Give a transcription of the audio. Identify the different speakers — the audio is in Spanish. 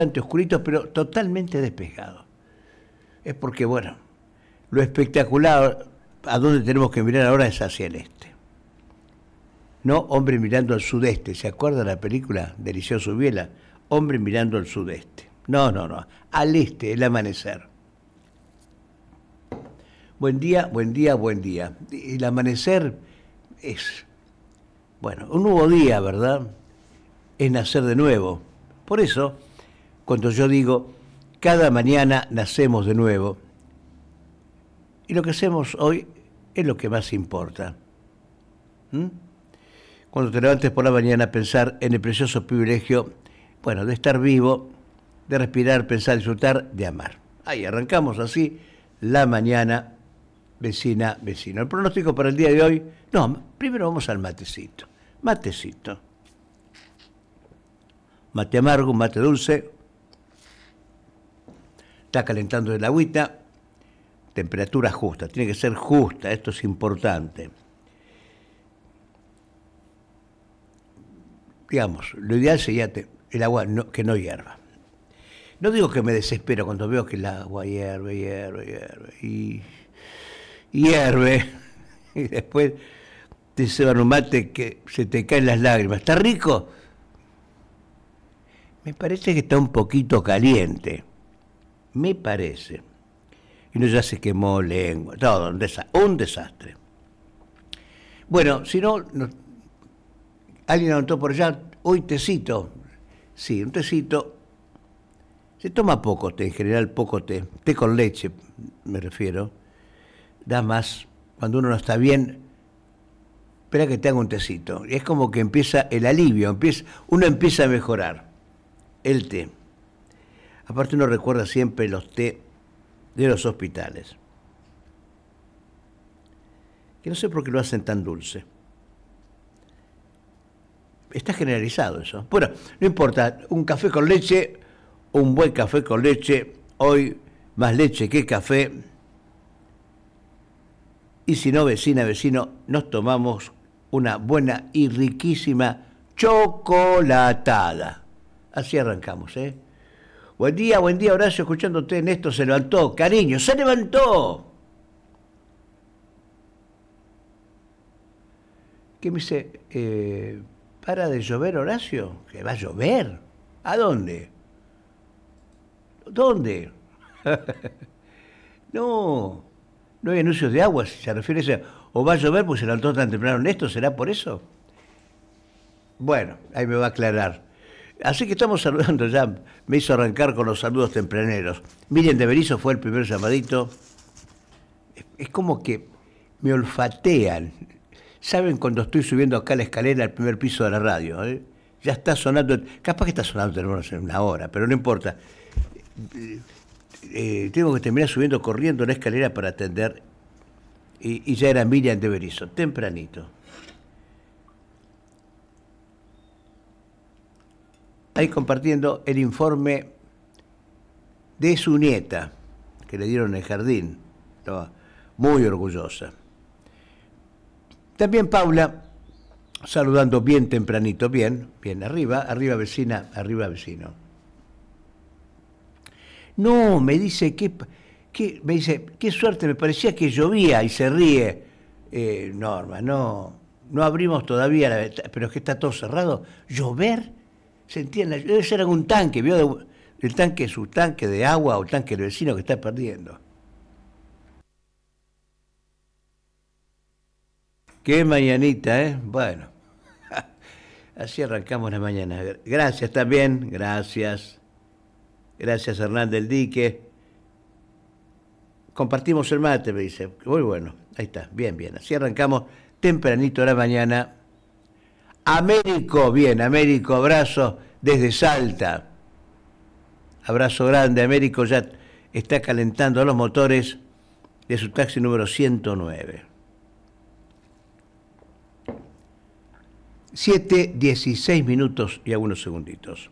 Speaker 1: oscuritos, pero totalmente despejados. Es porque, bueno, lo espectacular, a donde tenemos que mirar ahora es hacia el este. No hombre mirando al sudeste. ¿Se acuerda de la película de Eliseo Subiela? Hombre mirando al sudeste. No, no, no. Al este, el amanecer. Buen día, buen día, buen día. El amanecer es, bueno, un nuevo día, ¿verdad? Es nacer de nuevo. Por eso, cuando yo digo, cada mañana nacemos de nuevo, y lo que hacemos hoy es lo que más importa. Cuando te levantes por la mañana, pensar en el precioso privilegio, bueno, de estar vivo, de respirar, pensar, disfrutar, de amar. Ahí arrancamos así la mañana, vecina, vecino. El pronóstico para el día de hoy, no, primero vamos al matecito. Matecito. Mate amargo, mate dulce. Está calentando el agüita. Temperatura justa, tiene que ser justa, esto es importante. Digamos, lo ideal sería el agua que no hierva. No digo que me desespero cuando veo que el agua hierve, y hierve, y después te ceban un mate que se te caen las lágrimas. ¿Está rico? Me parece que está un poquito caliente. Me parece. Y uno ya se quemó lengua, todo, un desastre. Bueno, si no, alguien anotó por allá, hoy tecito. Sí, un tecito. Se toma poco té, en general poco té. Té con leche, me refiero. Da más, cuando uno no está bien, espera que te haga un tecito. Y es como que empieza el alivio, uno empieza a mejorar. El té. Aparte uno recuerda siempre los té de los hospitales. Que no sé por qué lo hacen tan dulce. Está generalizado eso. Bueno, no importa, un café con leche, un buen café con leche, hoy más leche que café. Y si no, vecina, vecino, nos tomamos una buena y riquísima chocolatada. Así arrancamos, ¿eh? Buen día, Horacio, escuchándote. Néstor se levantó. Cariño, se levantó. ¿Qué me dice? ¿Para de llover, Horacio? ¿Que va a llover? ¿A dónde? ¿Dónde? No hay anuncios de agua, si se refiere a eso. O va a llover, pues se levantó tan temprano Néstor, ¿será por eso? Bueno, ahí me va a aclarar. Así que estamos saludando ya, me hizo arrancar con los saludos tempraneros. Miriam de Berizo fue el primer llamadito. Es como que me olfatean. ¿Saben cuando estoy subiendo acá la escalera al primer piso de la radio? Ya está sonando, capaz que está sonando en una hora, pero no importa. Tengo que terminar subiendo corriendo la escalera para atender. Y ya era Miriam de Berizo, tempranito. Ahí compartiendo el informe de su nieta, que le dieron en el jardín. Estaba muy orgullosa. También Paula, saludando bien tempranito, bien, arriba vecina, arriba vecino. No, me dice, qué suerte, me parecía que llovía y se ríe. Norma, no abrimos todavía, pero es que está todo cerrado. ¿Llover? Sentía debe ser algún tanque, vio el tanque, su tanque de agua o el tanque del vecino que está perdiendo. Qué mañanita, ¿eh? Bueno, así arrancamos la mañana. Gracias también, gracias. Gracias Hernán del Dique. Compartimos el mate, me dice. Muy bueno, ahí está, bien. Así arrancamos tempranito a la mañana. Américo, abrazo desde Salta. Abrazo grande, Américo ya está calentando los motores de su taxi número 109. 7:16 y algunos segunditos.